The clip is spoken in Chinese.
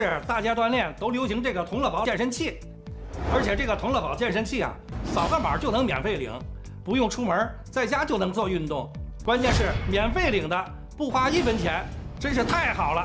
是大家锻炼都流行这个同乐宝健身器，而且这个同乐宝健身器啊，扫个码就能免费领，不用出门，在家就能做运动。关键是免费领的，不花1分钱，真是太好了。